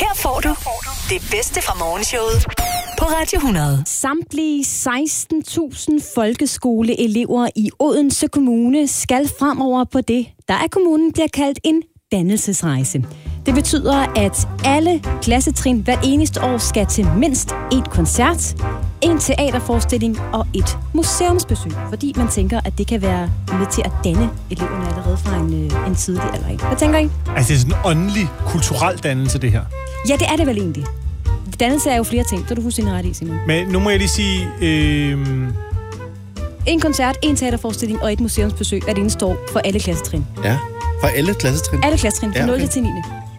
Her får du det bedste fra morgenshowet på Radio 100. Samtlige 16.000 folkeskoleelever i Odense Kommune skal fremover på det, der af kommunen bliver kaldt en dannelsesrejse. Det betyder, at alle klassetrin hvert eneste år skal til mindst en koncert, en teaterforestilling og et museumsbesøg, fordi man tænker, at det kan være med til at danne eleverne allerede fra en tidlig alder. Hvad tænker I? Altså, det er sådan en åndelig, kulturel dannelse, det her. Ja, det er det vel egentlig. Dannelse er jo flere ting, så du husker din ret i, Simon. Men nu må jeg lige sige... En koncert, en teaterforestilling og et museumsbesøg hvert eneste år for alle klassetrin. Ja, for alle klassetrin? Alle klassetrin, fra 0 til 9.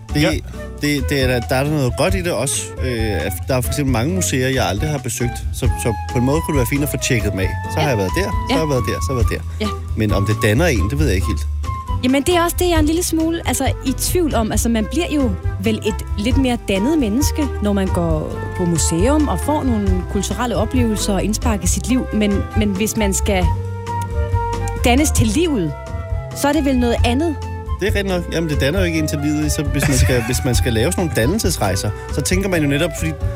Der er noget godt i det også. Der er for eksempel mange museer, jeg aldrig har besøgt, så på en måde kunne det være fint at få tjekket dem af. Så har jeg været der, så har jeg været der, så har jeg været der. Ja. Men om det danner en, det ved jeg ikke helt. Jamen, det er også det, jeg er en lille smule i tvivl om. Altså, man bliver jo vel et lidt mere dannet menneske, når man går på museum og får nogle kulturelle oplevelser og indspark i sit liv. Men hvis man skal dannes til livet, så er det vel noget andet. Det er rigtigt nok. Jamen, det danner jo ikke en til livet. Så hvis man skal lave sådan nogle dannelsesrejser, så tænker man jo netop,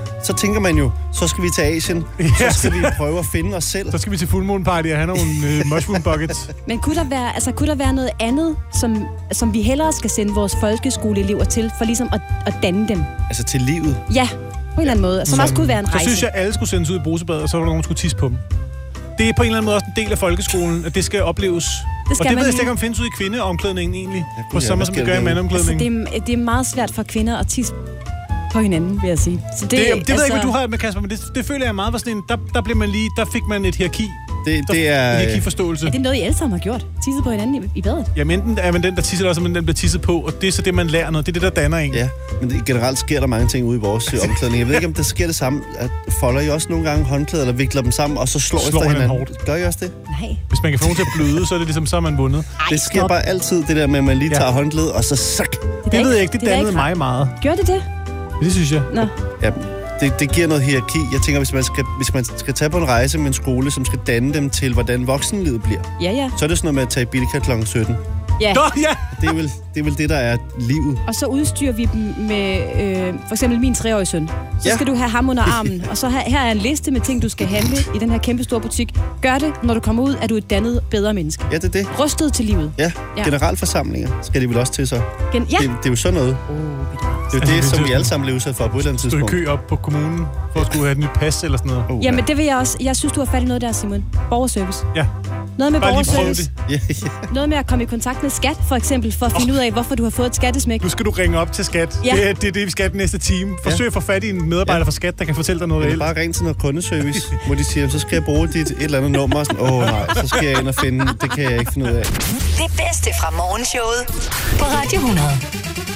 så skal vi til Asien, så skal vi prøve at finde os selv. Så skal vi til Full Moon Party og have nogle mushroom buckets. Men kunne der være noget andet, som vi hellere skal sende vores folkeskoleelever til, for ligesom at danne dem? Altså til livet? Ja, på en eller anden måde. Som også kunne være en rejse. Så synes jeg, at alle skulle sendes ud i brusebadet, og så var der nogen, der skulle tisse på dem. Det er på en eller anden måde også en del af folkeskolen, at det skal opleves. Og det ved jeg ikke, om findes ud i kvindeomklædningen egentlig. På samme som det gør i mandomklædningen. Altså, det er meget svært for kvinder at tisse på hinanden, vil jeg sige. Så det ved jeg ikke, hvad du har med, Kasper, men det føler jeg meget var sådan en, der fik man et hierarki. Det er en hierarkiforståelse. Er det noget, I alle sammen har gjort? Tisset på hinanden i badet? Jamen, enten er man den, der tisser, også, men den bliver tisset på, og det er så det, man lærer noget. Det er det, der danner en. Ja, men generelt sker der mange ting ude i vores omklædning. Jeg ved ikke, om det sker det samme. Folder I også nogle gange håndklæder, eller vikler dem sammen, og så slår efter hinanden? Hårdt. Gør I også det? Nej. Hvis man kan få nogen til at bløde, så er det ligesom, så er man vundet. Det sker bare altid, det der med, at man lige tager håndklædet, og så sak. Det ved jeg ikke, det dannede mig meget. Gør det? Det synes jeg. Nå. Ja, det giver noget hierarki. Jeg tænker, hvis man skal tage på en rejse med en skole, som skal danne dem til, hvordan voksenlivet bliver, så er det sådan noget med at tage i Bilka kl. 17. Ja. Det er vel det, der er livet. Og så udstyrer vi dem med for eksempel min 3-årige søn. Så skal du have ham under armen. Og så her er en liste med ting, du skal handle i den her kæmpe store butik. Gør det, når du kommer ud, at du er et dannet bedre menneske. Ja, det er det. Rustet til livet. Ja, generalforsamlinger skal de vel også til så. Det er jo sådan noget. Det er jo det, som vi alle sammen bliver udsat for på et eller andet tidspunkt. Stå i kø op på kommunen for at skulle have et nyt pas eller sådan noget. Jamen, det vil jeg også. Jeg synes, du har fat i noget der, Simon. Borgerservice. Ja. Noget med borgerservice. Noget med at komme i kontakt med skat, for eksempel, for at finde ud af, hvorfor du har fået et skattesmæk. Nu skal du ringe op til skat. Ja. Det er det, vi skal den næste time. Forsøg at få fat i en medarbejder fra skat, der kan fortælle dig noget reelt. Bare ring til noget kundeservice, hvor de siger, så skal jeg bruge dit et eller andet nummer. Nej, så skal jeg ind og finde. Det kan jeg ikke finde ud af. Det bedste fra morgenshowet på Radio 100.